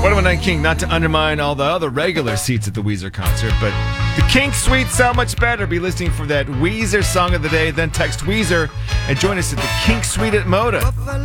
101.9 King, not to undermine all the other regular seats at the Weezer concert, but the Kink Suite sound much better. Be listening for that Weezer song of the day, then text Weezer and join us at the Kink Suite at Moda.